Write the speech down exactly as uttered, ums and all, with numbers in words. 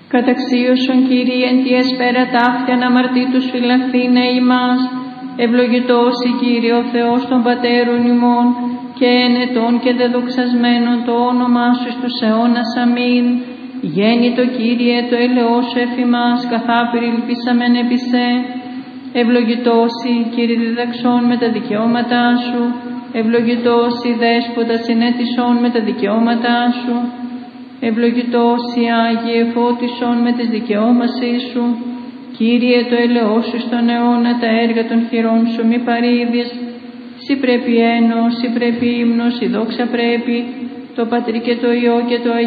Καταξίωσον, Κύριε, εν τη εσπέρα ταύτια να αμαρτήτους φυλαχθήνε ημάς. Ευλογητός η Κύριε ο Θεός των Πατέρων ημών, και ενετών και δεδοξασμένων το όνομά Σου στους αιώνας. Αμήν. Γέννητο Κύριε, το έλεος Σου εφ' ημάς, καθάπηρ ελπίσαμεν επί Σε. Ευλογητός η Κύριε διδαξών με τα δικαιώματά Σου, ευλογητός η Δέσποτα συνέτησον με τα δικαιώματά Σου, ευλογητός η Άγιε φώτισον με τις δικαιώμασής Σου. Κύριε, το έλεος Σου στον αιώνα, τα έργα των χειρών Σου μη παρήδεις. Συ πρέπει ένος, Συ πρέπει ύμνος, η δόξα πρέπει, το Πατρί και το Υιό και το Αγίο